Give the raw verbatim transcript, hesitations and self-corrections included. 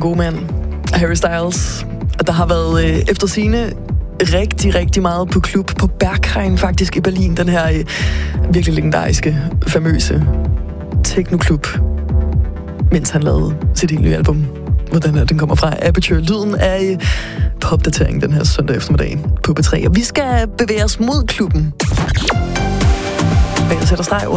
gode mand, Harry Styles. Der har været øh, efter sigende rigtig, rigtig meget på klub på Berghain faktisk i Berlin. Den her øh, virkelig legendariske, famøse technoklub, mens han lavede sit helt nye album. Hvordan er den kommer fra? Aperture. Lyden af øh, på opdatering den her søndag eftermiddag på P tre. Og vi skal bevæge os mod klubben. Jeg sætter streg